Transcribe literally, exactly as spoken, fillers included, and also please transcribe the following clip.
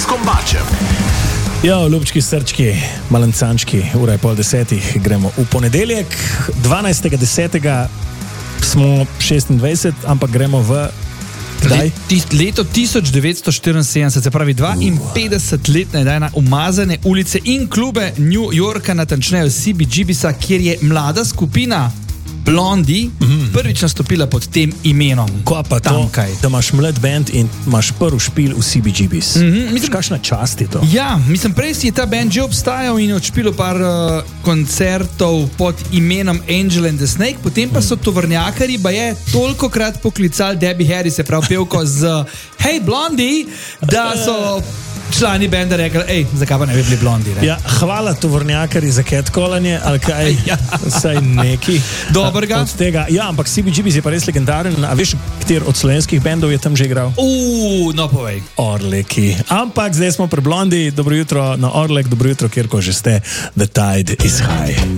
Kombačem. Jo, ljubčki srčki, malencančki, ura je pol desetih, gremo v ponedeljek, dvanajstega desetega smo šestindvajset, ampak gremo v kdaj? Leto tisoč devetsto štiriinsedemdeset, se pravi dvainpetdeset let na ena umazane ulice in klube New Yorka, natančneje C B G B-sa, kjer je mlada skupina Blondie mm. prvič nastopila pod tem imenom. Ko pa to, Tamkaj. Da imaš mlad band in imaš prvi špil v C B G B-s. Mm-hmm, mislim, kakšna čast je to? Ja, mislim, prej si je ta band že obstajal in je odšpilo par uh, koncertov pod imenom Angel and the Snake, potem pa so tovornjakarji baje tolikokrat poklicali Debbie Harry, se pravi pevko z Hey Blondie, da so člani benda rekli, ej, zakaj pa ne bi bili Blondie? Ne? Ja, hvala tovornjakari za catcallanje, ali kaj, ja. Saj neki. Dobrega. Od tega. Ja, ampak C B G B je pa res legendaren. A veš, kateri od slovenskih bendov je tam že igral? Uuu, no povej. Orleki. Ampak zdaj smo pri Blondie. Dobro jutro na Orlek, dobro jutro, kjerko že ste. The tide is high.